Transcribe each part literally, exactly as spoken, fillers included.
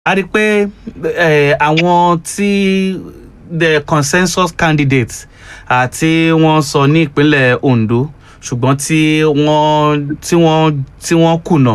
a rí pé àwọn tí the consensus candidates àti wọ́n sọ ní ìpínlẹ̀ Ondo ṣùgbọ́n tí wọ́n tí wọ́n tí wọ́n kùnà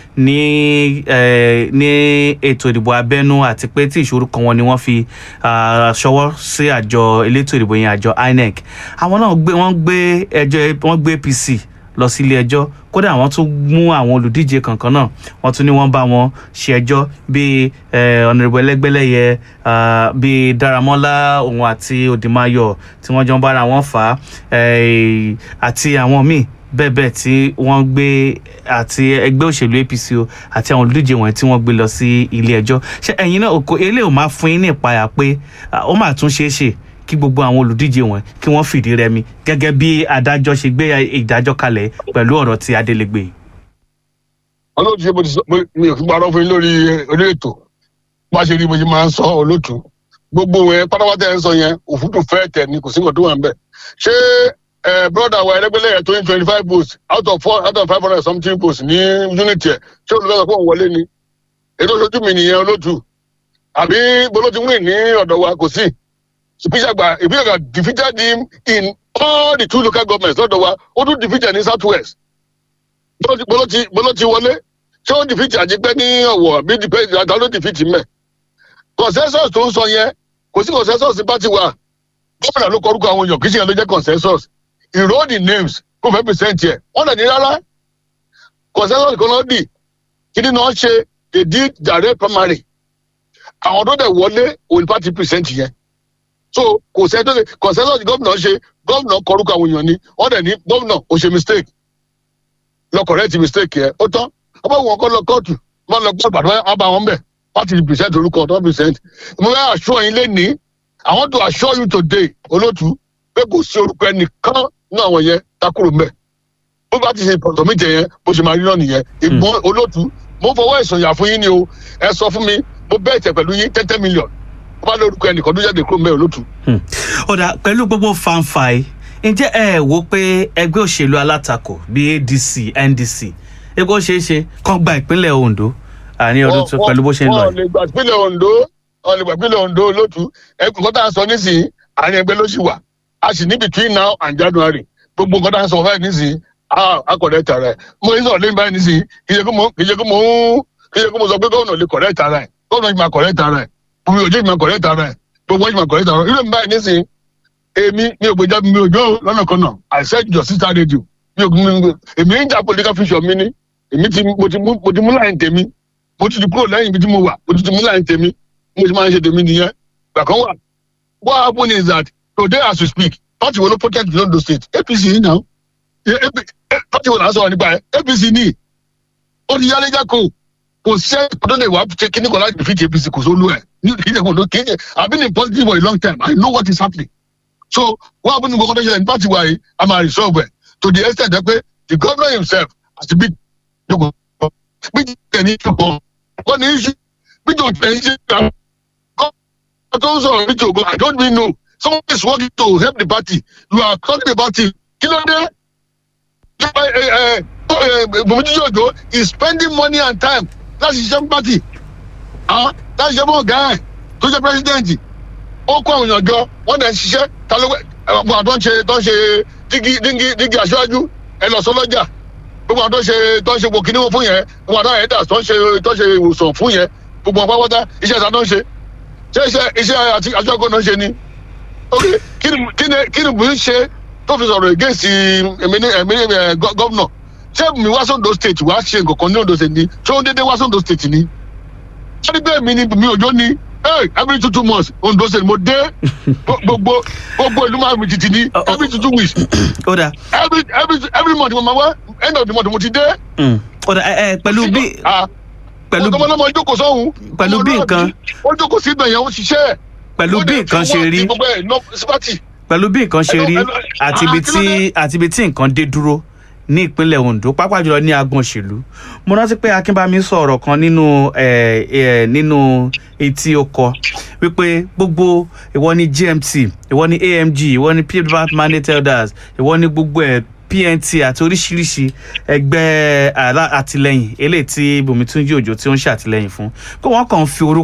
ní ní ètò ìdìbò abẹ́nú àti pé tí ìṣòro kan wọn ni wọ́n fi ṣọwọ́ sí àjọ elétò ìdìbò yẹn àjọ I N E C àwọn náà gbé wọ́n gbé ẹjọ́ wọ́n gbé A P C lọ sí ilé ẹjọ́ kódà wọ́n tún mú àwọn olùdíje kankan náà wọ́n tún ní wọ́n bá wọn ṣe ẹjọ́ bíi ọ̀nàrẹ́bù Ẹlẹ́gbẹ́lẹ́yẹ bíi Dáramọ́lá òun àti Òdìmáyọ̀ tí wọ́n jọ ń bára wọn fà á àti àwọn míì bẹ́ẹ̀ bẹ́ẹ̀ tí wọ́n gbé àti ẹgbẹ́ òṣèlú A P C o àti àwọn olùdíje wọ̀nyí tí wọ́n gbé lọ sí ilé ẹjọ́ ṣé ẹ̀yin náà eléyìí ò máa fún yín ní ìpayà pé ó máa tún ṣeé ṣe kí gbogbo àwọn olùdíje wọn kí wọ́n fìdí rẹmi gẹ́gẹ́ bí adájọ́ ṣe gbé ìdájọ́ kalẹ̀ pẹ̀lú ọ̀rọ̀ tí Adélégbé. olóòtú ṣe mo ti sọ mi ò fi parọ́ fún yín lórí orí ètò bá ṣe rí mo ṣe máa ń sọ olóòtú gbogbo wọn pátápátá ẹ̀ ń sọ yẹn òfútù fẹ́ẹ̀ tẹ̀ ni kò sí nǹkan tó wà ń bẹ̀. ṣé broda wa Ẹlẹ́gbẹ́lẹ́yẹ tó ní twenty five votes out of four out of five hundred something votes ní unity ẹ̀ ṣé olùfẹ́ fún òun wọlé ni ètò ìṣojú mi nìyẹn olóòtú àbí bolóti wíìn ní ọ̀dọ̀ wa kò sí. Ìpínlẹ̀ Ìpínlẹ̀ defeated him in all the two local governments lọ́dọ̀ wa ó tún defeated ní south west. Bolóti Bolóti wọlé ṣé ó defeat Àjípẹ́ ní Ọ̀wọ̀ bí àdá ló defeat mẹ́. Consensus tó ń sọ yẹn kò sí consensus bá ti wà gómìnà ló kọrúkọ àwọn èèyàn kì í ṣe yẹn ló jẹ́ consensus. He wrote the names kó fẹ́ percent yẹ wọ́n dẹ̀ ní rárá consensus kan náà dì kí ni náà ṣe they did direct primary àwọn tó dẹ̀ wọlé òní party percent yẹn. So kò sẹ́ tó ṣe consensus gómìnà ṣe gómìnà kọrúkọ àwọn èèyàn ni wọ́n dẹ̀ ní gómìnà ò ṣe mistake lọ correct mistake yẹn ó tán ọba wọn kọ́ lọ kóòtù wọn lọ gbọ́ àgbàdo ọba wọn bẹ̀ party percent orúkọ tó percent. mo fẹ́ assure yín lẹ́ni I want to assure you today olótú pé kò sí orúkọ ẹnìkan ní àwọn yẹn takúrò mbẹ bó bá ti ṣe pọ̀tọ̀ méje yẹn bó ṣe máa rí náà nìyẹn ìgbọ́n olótú mo fọwọ́ ìsọ̀yà fún yín ni o ẹ sọ fún mi mo bẹ́ẹ̀ tẹ̀ pẹ̀lú yín ten ten million bá lórúkọ ẹnìkan tó jáde kúrò mẹ́rin lótú. ọ̀dà pẹ̀lú gbogbo fanfai ǹjẹ́ ẹ wò pé ẹgbẹ́ òṣèlú alátakò bíi A D C N D C epo ṣeé ṣe kán gba ìpínlẹ̀ Ondo ní ọdún tó pẹ̀lú bó ṣe ń lọ. wọ́n lè gba ìpínlẹ̀ Ondo wọ́n lè gba ìpínlẹ̀ Ondo lótú ẹ̀kọ́ kọ́tà ń sọ nísìnyí àárín ẹgbẹ́ ló ṣì wà a sì ní between now and January gbogbo kọ́tà ń sọ báyìí nísìnyí akọ̀rẹ́ tara ẹ̀ mo ní sọ̀rọ̀ lẹ́yìn báyìí nísìnyí kì í ṣe kó mo kì í ṣe kó mo kì í ṣe kó mo sọ pé gómìnà lè kọ̀rẹ́ tara ẹ̀ gómìnà yìí máa kọ̀rẹ́ tara ẹ̀ gbogbo òjò ìmọ̀ kọ̀rẹ́ tara ẹ̀ gbogbo ìmọ̀ kọ̀rẹ́ tara ẹ̀ irú mi báyìí nísìnyí èmi mi ò gbèjà mi ò jó lọ́nà kan náà I said justice radio mi ò èmi ń jà political future mi ni èmi ti mo ti mú mo ti mú láyìn tèmi mo ti ti kúrò lẹ́yìn ibi tí mo wà mo ti ti mú láyìn tèmi mo ti máa ń ṣe tèmi nìyẹn gbà kan wà what happen is that today as we speak party wo ló protect the Ondo state A P C now party wo là ń sọ̀rọ̀ nípa ẹ̀ A P C ní ó ti yálé jákò kò sí ọdún lè wá ṣe kíní kan láti defeat A P C kò sólú ẹ̀ kì í ṣe kò ló kì í ṣe I been in politics for a long time I know what is happening so what happen in gbogbo ọdún ṣẹlẹ̀ ní party wa yìí a máa resolve ẹ̀ to the extent that pé the governor himself has to be jókòó bí jẹ́ ní jókòó wọ́n ní iṣu bí jẹ́ òtún ẹ̀yìn ṣe kà kọ́ tó ń sọ̀rọ̀ bí jòkó I don't really know someone is working to help the party you are talking about it kí ló dé Bùnmi Jòjò is spending money and time láti ṣiṣẹ́ party láti ṣiṣẹ́ mọ́ ọ̀gá ẹ̀ tó jẹ́ president ó kó àwọn èèyàn jọ wọ́n dẹ̀ ń ṣiṣẹ́ ta ló gbọ́n àtọ́ ń ṣe tó ń ṣe dígí dígí dígí aṣáájú ẹ lọ sọ́lọ́jà gbogbo àwọn tó ń ṣe tó ń ṣe gbòkì níwọ̀n fún yẹn gbogbo àwọn ẹ̀dá tó ń ṣe tó ń ṣe ìwòsàn fún yẹn gbogbo àwọn pápátá iṣẹ́ ìta tó ń ṣe ṣé iṣẹ́ iṣẹ́ àti aṣọ́gbọ́n náà ń ṣe ni ok kí ni kí ni kí ni Bùnmi ṣe tó fi sọ̀rọ̀ against èmi ní èmi ní gọ́vnọ̀ ṣé mi wá sóńdó state wá ṣe nǹkan kan ní Ondo state ni ṣé ó ń dédé wá sóńdó state ni ṣé ní bẹ́ẹ̀ mi ni Bùnmi Òjó ni hey every two two months Ondo state mo dé gbogbo gbogbo ìlú máa mi títì ní every two two weeks every every every month mo máa wá end of the month mo ti dé. ọ̀dà ẹ pẹ̀lú bí pẹ̀lú bí ọmọlọmọ ìjókòó sọ́hún pẹ̀lú bí nǹkan ó jókòó síbẹ̀ yẹn ó ṣiṣẹ́ pẹ̀lú bí nǹkan ṣe rí pẹ̀lú bí nǹkan ṣe rí àti ibi tí àti ibi tí nǹkan dé dúró ní ìpínlẹ̀ Ondo pàápàá jùlọ ní agbọn òṣèlú mo rántí pé Akínbámi sọ ọ̀rọ̀ kan nínú nínú etí ọkọ̀ wípé gbogbo ìwọ ní G M T ìwọ ní A M G ìwọ ní People's Mandate Elders ìwọ ní gbogbo ẹ̀ P N T àti oríṣiríṣi ẹgbẹ́ àtìlẹ́yìn eléyìí tí Bùnmi Túnjí Òjó tí ó ń ṣàtìlẹ́yìn fún pé wọ́n kàn ń fi orúkọ